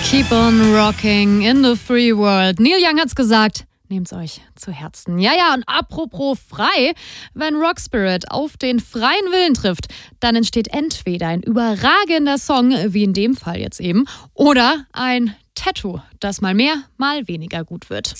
Keep on rocking in the free world. Neil Young hat's gesagt. Nehmt's euch zu Herzen. Ja, und apropos frei, wenn Rock Spirit auf den freien Willen trifft, dann entsteht entweder ein überragender Song, wie in dem Fall jetzt eben, oder ein Tattoo, das mal mehr, mal weniger gut wird.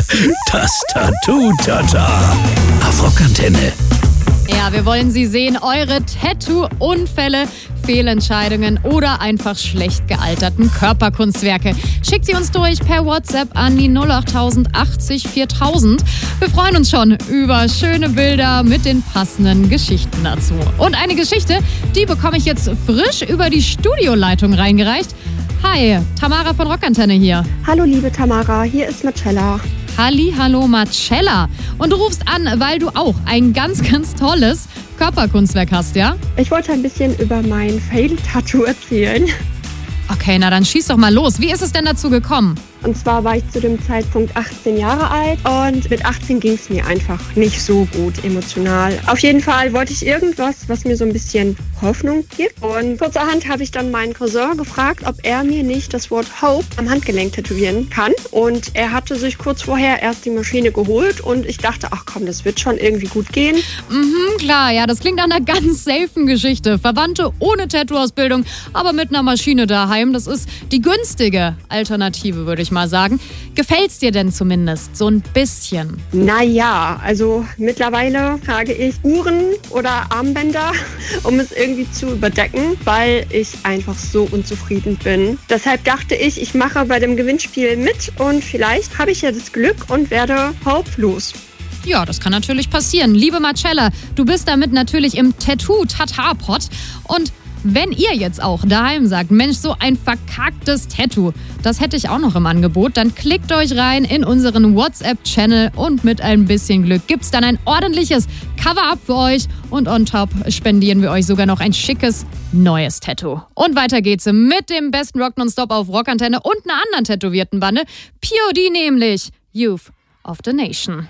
Das Tattoo-Tata auf Rockantenne. Ja, wir wollen Sie sehen, eure Tattoo-Unfälle, Fehlentscheidungen oder einfach schlecht gealterten Körperkunstwerke. Schickt sie uns durch per WhatsApp an die 08000 80 4000. Wir freuen uns schon über schöne Bilder mit den passenden Geschichten dazu. Und eine Geschichte, die bekomme ich jetzt frisch über die Studioleitung reingereicht. Hi, Tamara von Rockantenne hier. Hallo liebe Tamara, hier ist Marcella. Hallo Marcella. Und du rufst an, weil du auch ein ganz, ganz tolles Körperkunstwerk hast, ja? Ich wollte ein bisschen über mein Fail-Tattoo erzählen. Okay, na dann schieß doch mal los. Wie ist es denn dazu gekommen? Und zwar war ich zu dem Zeitpunkt 18 Jahre alt und mit 18 ging es mir einfach nicht so gut emotional. Auf jeden Fall wollte ich irgendwas, was mir so ein bisschen Hoffnung gibt. Und kurzerhand habe ich dann meinen Cousin gefragt, ob er mir nicht das Wort Hope am Handgelenk tätowieren kann. Und er hatte sich kurz vorher erst die Maschine geholt und ich dachte, ach komm, das wird schon irgendwie gut gehen. Klar, ja, das klingt nach einer ganz safen Geschichte. Verwandte ohne Tattoo-Ausbildung, aber mit einer Maschine daheim. Das ist die günstige Alternative, würde ich mal sagen. Gefällt's dir denn zumindest so ein bisschen? Naja, also mittlerweile trage ich Uhren oder Armbänder, um es irgendwie zu überdecken, weil ich einfach so unzufrieden bin. Deshalb dachte ich, ich mache bei dem Gewinnspiel mit und vielleicht habe ich ja das Glück und werde Hope los. Ja, das kann natürlich passieren. Liebe Marcella, du bist damit natürlich im Tattoo-Tata-Pot. Und wenn ihr jetzt auch daheim sagt, Mensch, so ein verkacktes Tattoo, das hätte ich auch noch im Angebot, dann klickt euch rein in unseren WhatsApp-Channel und mit ein bisschen Glück gibt's dann ein ordentliches Cover-Up für euch und on top spendieren wir euch sogar noch ein schickes neues Tattoo. Und weiter geht's mit dem besten Rock nonstop auf Rockantenne und einer anderen tätowierten Bande, POD nämlich, Youth of the Nation.